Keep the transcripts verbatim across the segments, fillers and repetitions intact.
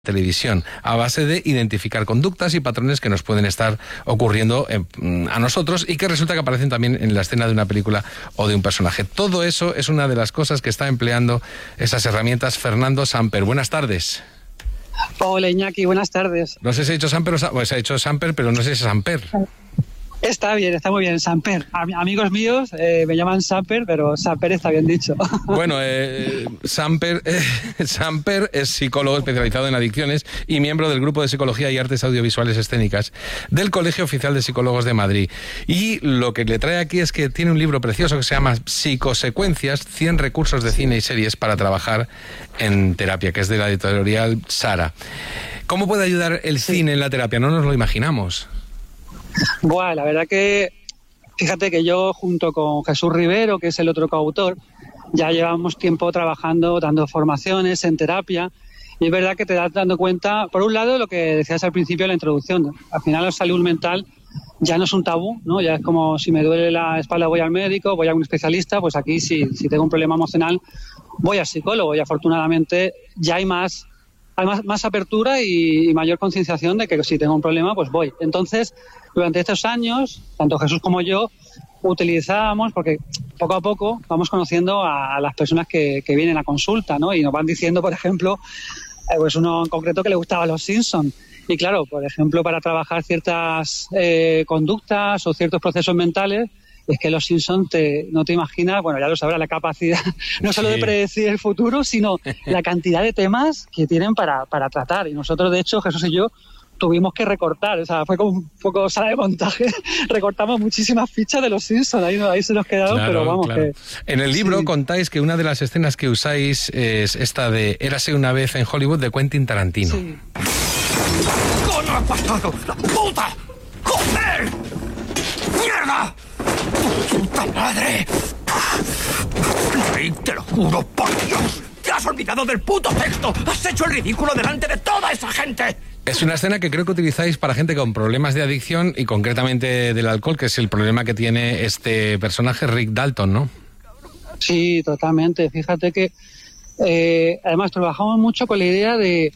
televisión, a base de identificar conductas y patrones que nos pueden estar ocurriendo eh, a nosotros y que resulta que aparecen también en la escena de una película o de un personaje. Todo eso es una de las cosas que está empleando esas herramientas Fernando Samper. Buenas tardes. Hola Iñaki, buenas tardes. No sé si he dicho Samper o Sa- pues he dicho Samper, pero no sé si es Samper. Está bien, está muy bien, Samper. Am- amigos míos eh, me llaman Samper, pero Samper está bien dicho. Bueno, eh, Samper, eh, Samper es psicólogo especializado en adicciones y miembro del Grupo de Psicología y Artes Audiovisuales Escénicas del Colegio Oficial de Psicólogos de Madrid. Y lo que le trae aquí es que tiene un libro precioso que se llama Psicosecuencias, cien recursos de cine y series para trabajar en terapia, que es de la editorial Sara. ¿Cómo puede ayudar el cine en la terapia? No nos lo imaginamos. Buah, la verdad que, fíjate que yo junto con Jesús Rivero, que es el otro coautor, ya llevamos tiempo trabajando, dando formaciones en terapia, y es verdad que te das dando cuenta, por un lado, lo que decías al principio de la introducción, al final la salud mental ya no es un tabú, ¿no? Ya es como si me duele la espalda voy al médico, voy a un especialista, pues aquí si, si tengo un problema emocional voy al psicólogo, y afortunadamente ya hay más, hay más, más apertura y, y mayor concienciación de que si tengo un problema pues voy. Entonces, durante estos años, tanto Jesús como yo utilizábamos, porque poco a poco vamos conociendo a, a las personas que, que vienen a consulta, ¿no? Y nos van diciendo, por ejemplo, eh, pues uno en concreto que le gustaba Los Simpson. Y claro, por ejemplo, para trabajar ciertas eh, conductas o ciertos procesos mentales, es que Los Simpson te, no te imaginas, bueno, ya lo sabrás, la capacidad no solo Sí. de predecir el futuro, sino la cantidad de temas que tienen para, para tratar. Y nosotros, de hecho, Jesús y yo, tuvimos que recortar, o sea, fue como un poco sala de montaje, recortamos muchísimas fichas de Los Simpsons, ahí, ahí se nos quedaron, Claro, pero vamos, claro. que... En el libro sí. contáis que una de las escenas que usáis es esta de Érase una vez en Hollywood de Quentin Tarantino. Sí. ¡Coño ha pasado! ¡La puta! ¡Joder! ¡Mierda! ¡Puta madre! Rick, te lo juro por Dios. Te has olvidado del puto texto. Has hecho el ridículo delante de toda esa gente. Es una escena que creo que utilizáis para gente con problemas de adicción y concretamente del alcohol, que es el problema que tiene este personaje, Rick Dalton, ¿no? Sí, totalmente. Fíjate que eh, además trabajamos mucho con la idea de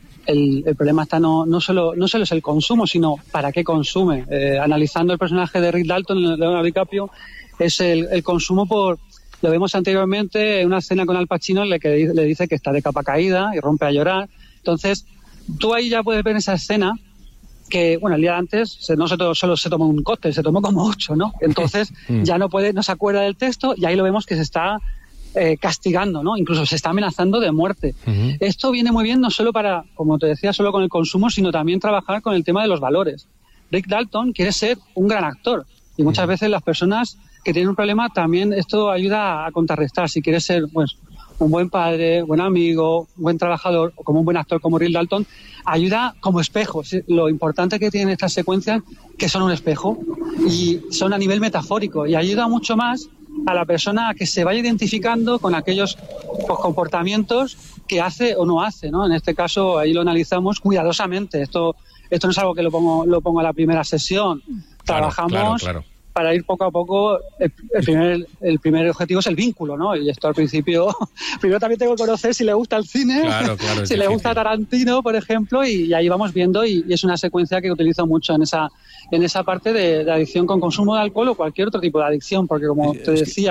el, el problema está no, no solo no solo es el consumo, sino para qué consume. Eh, analizando el personaje de Rick Dalton, Leonardo DiCaprio, es el, el consumo por... Lo vemos anteriormente en una escena con Al Pacino en la que le dice que está de capa caída y rompe a llorar. Entonces, tú ahí ya puedes ver esa escena que, bueno, el día antes se, no se to, solo se tomó un cóctel, se tomó como ocho, ¿no? Entonces ya no puede, no se acuerda del texto y ahí lo vemos que se está eh, castigando, ¿no? Incluso se está amenazando de muerte. Uh-huh. Esto viene muy bien no solo para, como te decía, solo con el consumo, sino también trabajar con el tema de los valores. Rick Dalton quiere ser un gran actor y muchas uh-huh. veces las personas que tienen un problema también esto ayuda a contrarrestar. Si quieres ser, pues, un buen padre, buen amigo, buen trabajador, o como un buen actor como Rick Dalton, ayuda como espejo. Lo importante que tienen estas secuencias, que son un espejo, y son a nivel metafórico, y ayuda mucho más a la persona a que se vaya identificando con aquellos pues, comportamientos que hace o no hace, ¿no? En este caso, ahí lo analizamos cuidadosamente. Esto, esto no es algo que lo pongo, lo pongo a la primera sesión. Claro, Trabajamos... claro, claro. Para ir poco a poco, el, el, primer, el primer objetivo es el vínculo, ¿no? Y esto al principio, primero también tengo que conocer si le gusta el cine, claro, claro, si le gusta Tarantino, por ejemplo, y, y ahí vamos viendo, y, y es una secuencia que utilizo mucho en esa, en esa parte de, de adicción con consumo de alcohol o cualquier otro tipo de adicción, porque como te decía...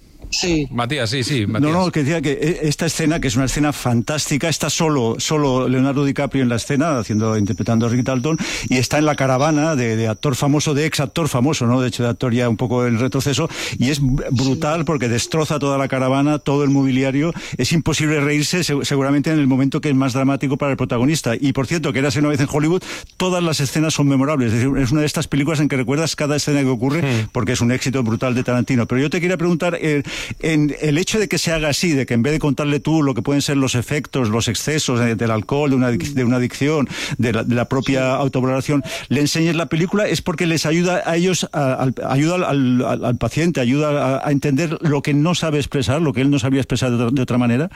Sí. Matías, sí, sí, Matías. No, no, que decía que esta escena, que es una escena fantástica, está solo solo Leonardo DiCaprio en la escena, haciendo interpretando a Rick Dalton, y está en la caravana de, de actor famoso, de ex actor famoso, ¿no? De hecho, de actor ya un poco en retroceso, y es brutal porque destroza toda la caravana, todo el mobiliario. Es imposible reírse, seguramente en el momento que es más dramático para el protagonista. Y por cierto, que Érase una vez en Hollywood, todas las escenas son memorables. Es decir, es una de estas películas en que recuerdas cada escena que ocurre, sí, porque es un éxito brutal de Tarantino. Pero yo te quería preguntar... Eh, En el hecho de que se haga así, de que en vez de contarle tú lo que pueden ser los efectos, los excesos de, del alcohol, de una, de una adicción, de la, de la propia autovaloración, le enseñes la película, es porque les ayuda a ellos, a, a, ayuda al, al, al paciente, ayuda a, a entender lo que no sabe expresar, lo que él no sabía expresar de otra, de otra manera.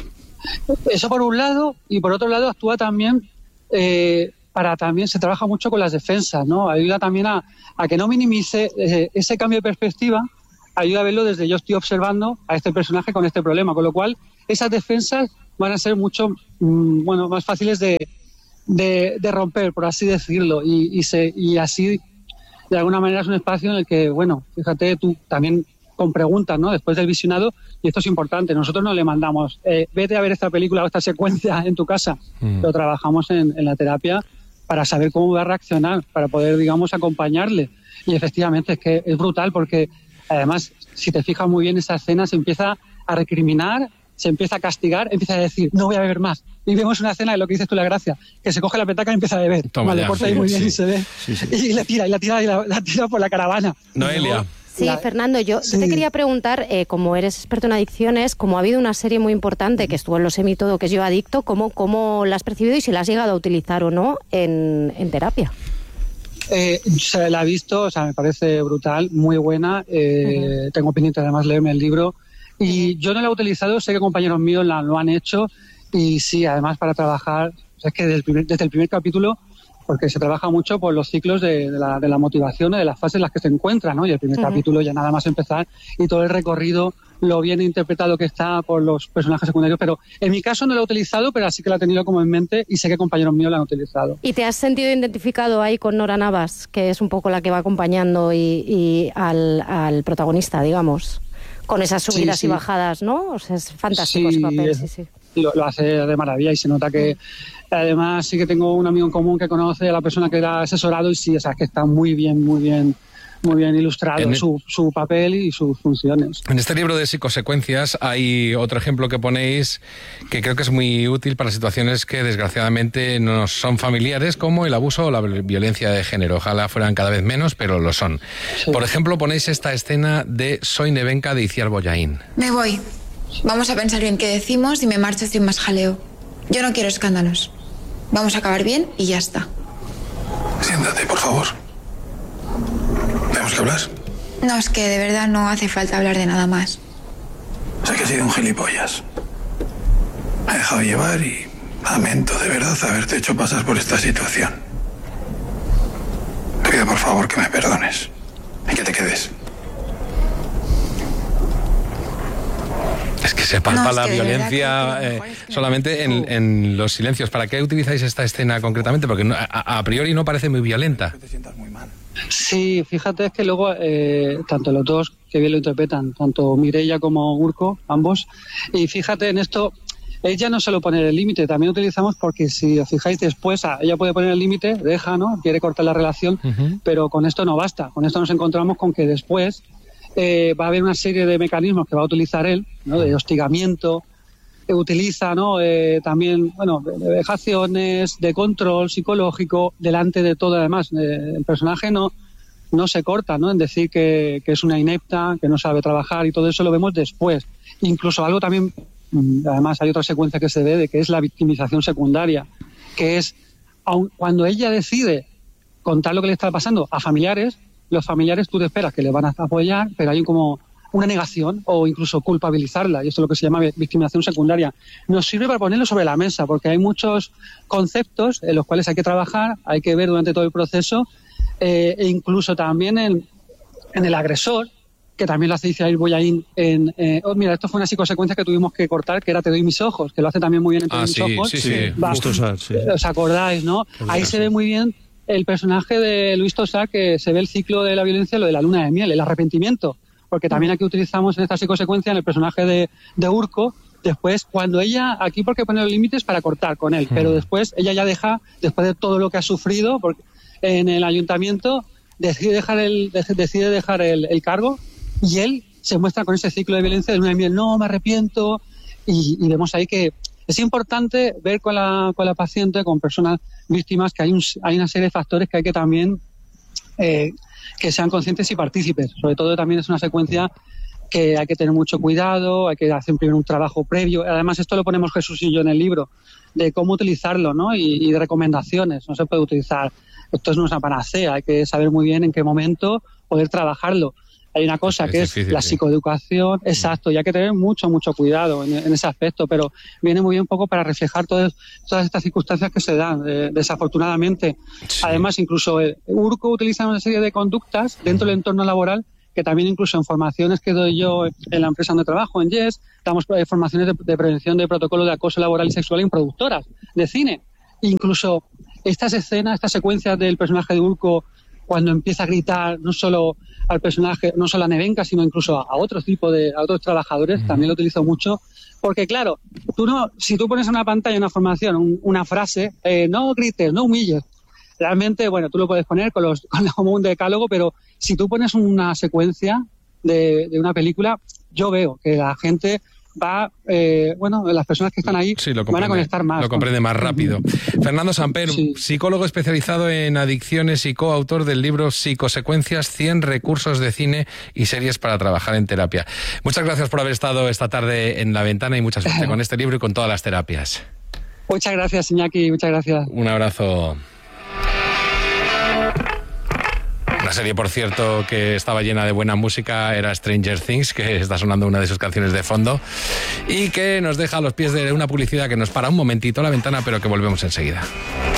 Eso por un lado, y por otro lado actúa también... Eh, para también se trabaja mucho con las defensas, ¿no? Ayuda también a, a que no minimice eh, ese cambio de perspectiva, ayuda a verlo desde yo estoy observando a este personaje con este problema, con lo cual esas defensas van a ser mucho, mmm, bueno, más fáciles de, de, de romper, por así decirlo, y, y, se, y así, de alguna manera, es un espacio en el que, bueno, fíjate tú también con preguntas, ¿no? Después del visionado, y esto es importante, nosotros no le mandamos, eh, vete a ver esta película o esta secuencia en tu casa, mm. lo trabajamos en, en la terapia para saber cómo va a reaccionar, para poder, digamos, acompañarle. Y efectivamente es que es brutal porque, además, si te fijas muy bien, esa escena se empieza a recriminar, se empieza a castigar, empieza a decir, no voy a beber más. Y vemos una escena de lo que dices tú, la gracia, que se coge la petaca y empieza a beber. Toma vale, ya, corta sí, ahí muy sí. bien y se ve. Sí, sí. Y la tira, y la tira, y la, la tira por la caravana. Noelia. Sí, La... Fernando, yo, sí. yo te quería preguntar, eh, como eres experto en adicciones, como ha habido una serie muy importante que estuvo en Los Emmy todo, que es Yo Adicto, ¿cómo, cómo la has percibido y si la has llegado a utilizar o no en, en terapia? Eh, se la he visto, o sea, me parece brutal, muy buena. Eh, uh-huh. Tengo pendiente además leerme el libro. Y uh-huh. yo no la he utilizado, sé que compañeros míos la, lo han hecho. Y sí, además para trabajar, o sea, es que desde el primer, desde el primer capítulo, porque se trabaja mucho por los ciclos de, de, la, de la motivación, de las fases en las que se encuentra, ¿no? Y el primer uh-huh. capítulo ya nada más empezar y todo el recorrido, lo bien interpretado que está por los personajes secundarios. Pero en mi caso no lo he utilizado, pero sí que lo he tenido como en mente y sé que compañeros míos lo han utilizado. ¿Y te has sentido identificado ahí con Nora Navas, que es un poco la que va acompañando y, y al, al protagonista, digamos, con esas subidas sí, sí. y bajadas, ¿no? O sea, es fantástico sí, su papel, es, sí, sí. Lo, lo hace de maravilla y se nota que además sí que tengo un amigo en común que conoce a la persona que era asesorado y sí, o sea, que está muy bien, muy bien muy bien ilustrado en su, su papel y sus funciones. En este libro de psicosecuencias hay otro ejemplo que ponéis que creo que es muy útil para situaciones que desgraciadamente no son familiares, como el abuso o la violencia de género. Ojalá fueran cada vez menos, pero lo son. Sí. Por ejemplo, ponéis esta escena de Soy Nevenka de Iciar Bollaín. Me voy. Vamos a pensar bien qué decimos y me marcho sin más jaleo. Yo no quiero escándalos. Vamos a acabar bien y ya está. Siéntate, por favor. ¿Tenemos que hablar? No, es que de verdad no hace falta hablar de nada más. Sé que he sido un gilipollas. Me he dejado llevar y lamento de verdad haberte hecho pasar por esta situación. Te pido por favor que me perdones y que te quedes. Es que se palpa no, la violencia eh, solamente en, en los silencios. ¿Para qué utilizáis esta escena concretamente? Porque no, a, a priori no parece muy violenta. Que te sientas muy mal. Sí, fíjate, es que luego eh, tanto los dos que bien lo interpretan, tanto Mireia como Urko, ambos, y fíjate en esto, ella no solo pone el límite, también utilizamos porque si os fijáis después, ah, ella puede poner el límite, deja, ¿no? Quiere cortar la relación, uh-huh. pero con esto no basta, con esto nos encontramos con que después eh, va a haber una serie de mecanismos que va a utilizar él, ¿no? De hostigamiento, que utiliza, ¿no? Eh, también, bueno, de vejaciones, de control psicológico, delante de todo. Además, eh, el personaje no, no se corta, ¿no? En decir que, que es una inepta, que no sabe trabajar, y todo eso lo vemos después. Incluso algo también, además hay otra secuencia que se ve, de que es la victimización secundaria, que es, aun cuando ella decide contar lo que le está pasando a familiares, los familiares tú te esperas que le van a apoyar, pero hay como una negación o incluso culpabilizarla, y esto es lo que se llama victimización secundaria. Nos sirve para ponerlo sobre la mesa, porque hay muchos conceptos en los cuales hay que trabajar, hay que ver durante todo el proceso, eh, e incluso también en, en el agresor, que también lo hace Iciar Bollaín en... Eh, oh, mira, esto fue una psicosecuencia que tuvimos que cortar, que era Te doy mis ojos, que lo hace también muy bien en Te doy ah, mis sí, ojos. Sí, sí, Va, Tosar, sí. ¿Os acordáis, no? Pues ahí se ve muy bien el personaje de Luis Tosar, que se ve el ciclo de la violencia, lo de la luna de miel, el arrepentimiento. Porque también aquí utilizamos en esta psicosecuencia en el personaje de, de Urko, después cuando ella, aquí porque pone los límites para cortar con él, pero después ella ya deja, después de todo lo que ha sufrido porque en el ayuntamiento, decide dejar el, decide dejar el, el cargo, y él se muestra con ese ciclo de violencia de luna de miel, no, me arrepiento, y, y vemos ahí que es importante ver con la, con la paciente, con personas víctimas, que hay, un, hay una serie de factores que hay que también... Eh, que sean conscientes y partícipes. Sobre todo también es una secuencia que hay que tener mucho cuidado, hay que hacer primero un trabajo previo. Además, esto lo ponemos Jesús y yo en el libro, de cómo utilizarlo, ¿no? Y, y de recomendaciones. No se puede utilizar, esto no es una panacea, hay que saber muy bien en qué momento poder trabajarlo. Hay una cosa es que es difícil, la psicoeducación, sí. Exacto, y hay que tener mucho, mucho cuidado en, en ese aspecto, pero viene muy bien un poco para reflejar todas, todas estas circunstancias que se dan, eh, desafortunadamente. Sí. Además, incluso eh, Urko utiliza una serie de conductas dentro del entorno laboral que también incluso en formaciones que doy yo en la empresa donde trabajo, en Yes, damos formaciones de, de prevención de protocolo de acoso laboral y sexual en productoras de cine. Incluso estas escenas, estas secuencias del personaje de Urko, cuando empieza a gritar no solo al personaje, no solo a Nevenka, sino incluso a otro tipo de, a otros trabajadores, uh-huh. también lo utilizo mucho, porque claro, tú no, si tú pones en una pantalla una formación, un, una frase, eh, no grites, no humilles, realmente, bueno, tú lo puedes poner con los, con como un decálogo, pero si tú pones una secuencia de, de una película, yo veo que la gente va, eh, bueno, las personas que están ahí sí, van a conectar más. Lo comprende más rápido. Fernando Samper, sí. psicólogo especializado en adicciones y coautor del libro Psicosecuencias, cien recursos de cine y series para trabajar en terapia. Muchas gracias por haber estado esta tarde en La Ventana y mucha suerte con este libro y con todas las terapias. Muchas gracias, Iñaki, muchas gracias. Un abrazo. Una serie, por cierto, que estaba llena de buena música era Stranger Things, que está sonando una de sus canciones de fondo y que nos deja a los pies de una publicidad que nos para un momentito La Ventana, pero que volvemos enseguida.